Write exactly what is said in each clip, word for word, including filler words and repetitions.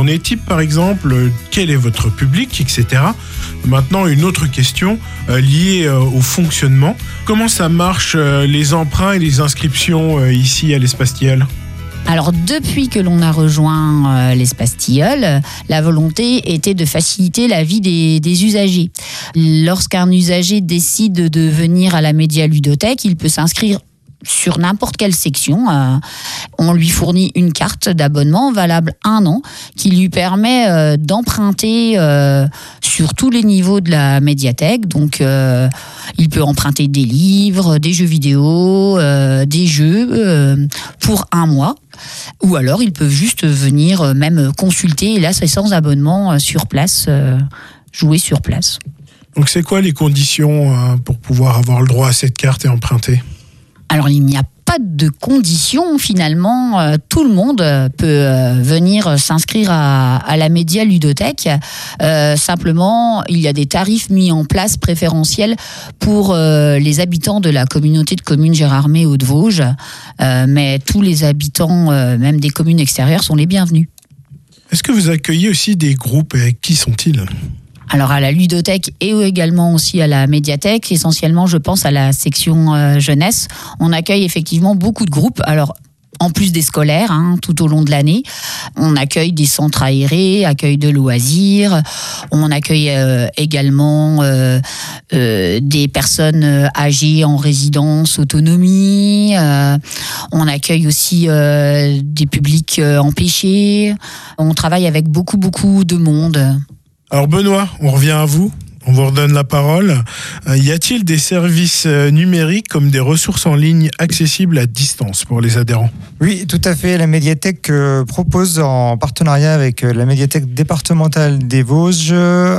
journée type par exemple, quel est votre public, et cetera. Maintenant, une autre question euh, liée euh, au fonctionnement. Comment ça marche euh, les emprunts et les inscriptions euh, ici à l'Espace Tilleul ? Alors, depuis que l'on a rejoint euh, l'Espace Tilleul, la volonté était de faciliter la vie des, des usagers. Lorsqu'un usager décide de venir à la médialudothèque, il peut s'inscrire sur n'importe quelle section. Euh, on lui fournit une carte d'abonnement valable un an qui lui permet euh, d'emprunter euh, sur tous les niveaux de la médiathèque. Donc, euh, il peut emprunter des livres, des jeux vidéo, euh, des jeux euh, pour un mois. Ou alors, ils peuvent juste venir euh, même consulter. Et là, c'est sans abonnement euh, sur place, euh, jouer sur place. Donc, c'est quoi les conditions euh, pour pouvoir avoir le droit à cette carte et emprunter ? Alors, il n'y a pas de conditions, finalement. Euh, tout le monde peut euh, venir s'inscrire à, à la médialudothèque. Euh, simplement, il y a des tarifs mis en place préférentiels pour euh, les habitants de la communauté de communes Gérardmer Hauts-de-Vosges. Euh, mais tous les habitants, euh, même des communes extérieures, sont les bienvenus. Est-ce que vous accueillez aussi des groupes et qui sont-ils ? Alors à la ludothèque et également aussi à la médiathèque, essentiellement je pense à la section euh, jeunesse, on accueille effectivement beaucoup de groupes. Alors en plus des scolaires, hein, tout au long de l'année, on accueille des centres aérés, accueil de loisirs, on accueille euh, également euh, euh, des personnes âgées en résidence autonomie, euh, on accueille aussi euh, des publics euh, empêchés, on travaille avec beaucoup beaucoup de monde. Alors Benoît, on revient à vous. On vous redonne la parole. Euh, y a-t-il des services euh, numériques comme des ressources en ligne accessibles à distance pour les adhérents ? Oui, tout à fait. La médiathèque euh, propose en partenariat avec euh, la médiathèque départementale des Vosges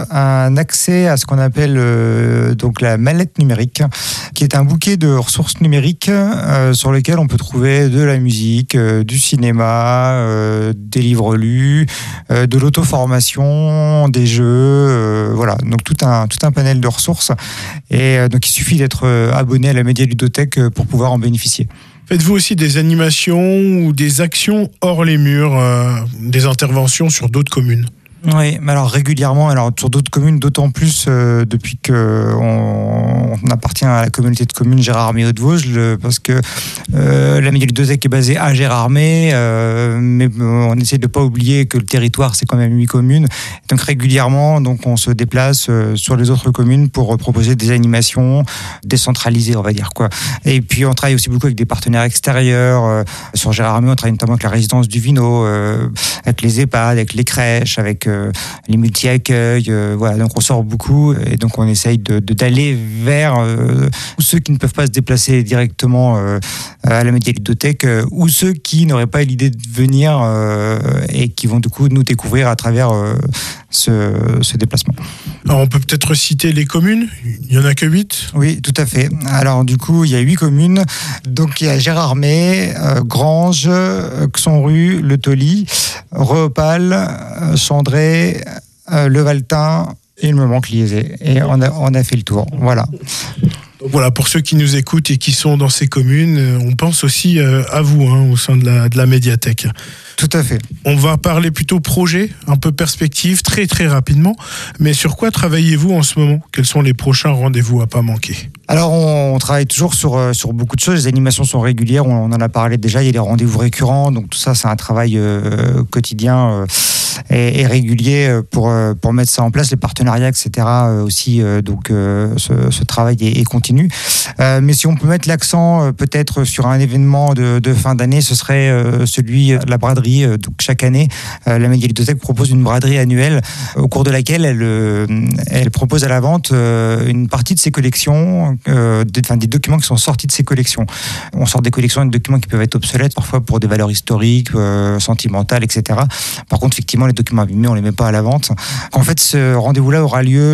un accès à ce qu'on appelle euh, donc la mallette numérique, qui est un bouquet de ressources numériques euh, sur lesquelles on peut trouver de la musique, euh, du cinéma, euh, des livres lus, euh, de l'auto-formation, des jeux, euh, voilà. Donc tout un tout un panel de ressources. Et euh, donc il suffit d'être euh, abonné à la médialudothèque euh, pour pouvoir en bénéficier. Faites-vous aussi des animations ou des actions hors les murs, euh, des interventions sur d'autres communes ? Oui, mais alors régulièrement, alors sur d'autres communes, d'autant plus euh, depuis que on, on appartient à la communauté de communes Gérardmer Hauts-de-Vosges, le, parce que euh, la médialudothèque est basée à Gérardmer, euh, mais on essaie de pas oublier que le territoire c'est quand même huit communes, donc régulièrement, donc on se déplace euh, sur les autres communes pour euh, proposer des animations décentralisées, on va dire quoi. Et puis on travaille aussi beaucoup avec des partenaires extérieurs. Euh, sur Gérardmer, on travaille notamment avec la résidence du Vino, euh, avec les EHPAD, avec les crèches, avec euh, les multi-accueils, euh, voilà, donc on sort beaucoup et donc on essaye de, de, d'aller vers euh, ceux qui ne peuvent pas se déplacer directement euh, à la médialudothèque euh, ou ceux qui n'auraient pas l'idée de venir euh, et qui vont du coup nous découvrir à travers euh, ce, ce déplacement. Alors on peut peut-être citer les communes, il n'y en a que huit ? Oui, tout à fait. Alors du coup, il y a huit communes, donc il y a Gérardmer, euh, Granges, euh, Xonru, Le Tauly, Reopal, euh, Chandray, euh, Le Valtin, et il me manque Liezé. Et on a, on a fait le tour, voilà. Donc voilà, pour ceux qui nous écoutent et qui sont dans ces communes, on pense aussi à vous hein, au sein de la, de la médiathèque. Tout à fait. On va parler plutôt projet, un peu perspective, très très rapidement. Mais sur quoi travaillez-vous en ce moment ? Quels sont les prochains rendez-vous à pas manquer ? Alors on, on travaille toujours sur, sur beaucoup de choses, les animations sont régulières, on, on en a parlé déjà, il y a des rendez-vous récurrents, donc tout ça c'est un travail euh, quotidien euh, et, et régulier pour, pour mettre ça en place, les partenariats, et cetera euh, aussi, euh, donc euh, ce, ce travail est, est continu. Euh, mais si on peut mettre l'accent euh, peut-être sur un événement de, de fin d'année, ce serait euh, celui de la braderie. Euh, donc chaque année, euh, la médialudothèque propose une braderie annuelle au cours de laquelle elle, euh, elle propose à la vente euh, une partie de ses collections, Euh, des, enfin, des documents qui sont sortis de ces collections. On sort des collections et des documents qui peuvent être obsolètes, parfois pour des valeurs historiques, euh, sentimentales, et cetera. Par contre, effectivement, les documents abîmés, on les met pas à la vente. En fait, ce rendez-vous-là aura lieu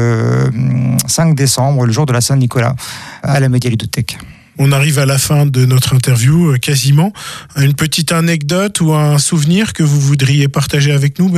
le cinq décembre, le jour de la Saint-Nicolas, à la médialudothèque. On arrive à la fin de notre interview, euh, quasiment. Une petite anecdote ou un souvenir que vous voudriez partager avec nous, Benoît ?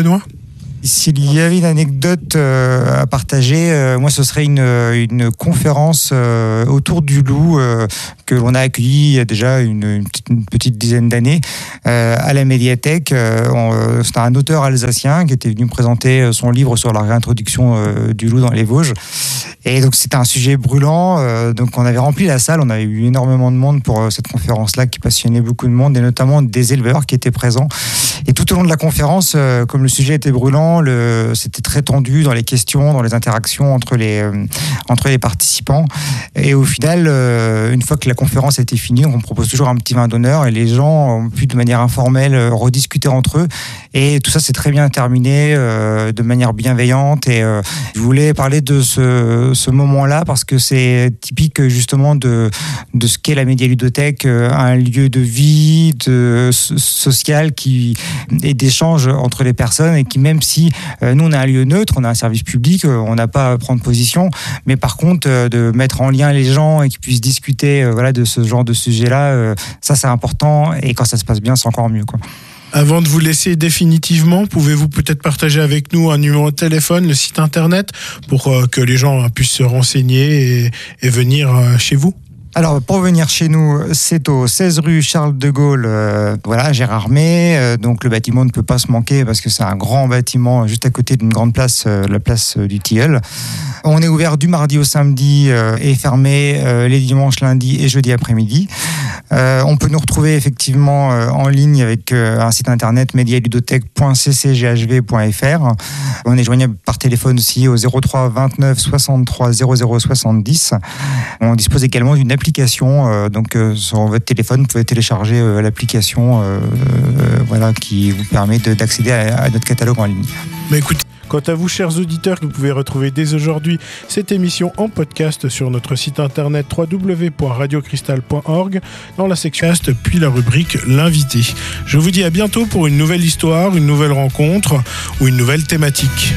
S'il y avait une anecdote euh, à partager, euh, moi ce serait une, une conférence euh, autour du loup euh, que l'on a accueillie il y a déjà une, une, petite, une petite dizaine d'années euh, à la médiathèque. Euh, C'était un auteur alsacien qui était venu présenter son livre sur la réintroduction euh, du loup dans les Vosges. Et donc c'était un sujet brûlant, euh, donc on avait rempli la salle, on avait eu énormément de monde pour euh, cette conférence-là qui passionnait beaucoup de monde, et notamment des éleveurs qui étaient présents. Et tout au long de la conférence, euh, comme le sujet était brûlant, le, c'était très tendu dans les questions, dans les interactions entre les, euh, entre les participants. Et au final, euh, une fois que la conférence a été finie, on propose toujours un petit vin d'honneur, et les gens ont pu de manière informelle euh, rediscuter entre eux. Et tout ça s'est très bien terminé, euh, de manière bienveillante. Et euh, je voulais parler de ce, ce moment-là parce que c'est typique justement de, de ce qu'est la médialudothèque, un lieu de vie, de social qui et d'échange entre les personnes, et qui, même si euh, nous on a un lieu neutre, on a un service public, euh, on n'a pas à prendre position, mais par contre euh, de mettre en lien les gens et qu'ils puissent discuter euh, voilà, de ce genre de sujet-là, euh, ça c'est important, et quand ça se passe bien c'est encore mieux, quoi. Avant de vous laisser définitivement, pouvez-vous peut-être partager avec nous un numéro de téléphone, le site internet, pour euh, que les gens hein, puissent se renseigner et, et venir euh, chez vous ? Alors, pour venir chez nous, c'est au seize rue Charles de Gaulle, euh, voilà, Gérardmer. Euh, donc, le bâtiment ne peut pas se manquer parce que c'est un grand bâtiment juste à côté d'une grande place, euh, la place euh, du Tilleul. On est ouvert du mardi au samedi euh, et fermé euh, les dimanches, lundi et jeudi après-midi. Euh, on peut nous retrouver effectivement euh, en ligne avec euh, un site internet médialudothèque point c c g h v point f r. On est joignable par téléphone aussi au zéro trois vingt-neuf soixante-trois zéro zéro soixante-dix. On dispose également d'une application, euh, donc euh, sur votre téléphone, vous pouvez télécharger euh, l'application euh, euh, voilà, qui vous permet de, d'accéder à, à notre catalogue en ligne. Mais écoutez, quant à vous, chers auditeurs, vous pouvez retrouver dès aujourd'hui cette émission en podcast sur notre site internet w w w point radio cristal point org dans la section cast, puis la rubrique L'invité. Je vous dis à bientôt pour une nouvelle histoire, une nouvelle rencontre ou une nouvelle thématique.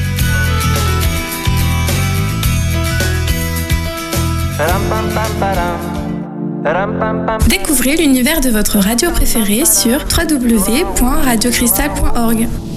Découvrez l'univers de votre radio préférée sur w w w point radio cristal point org.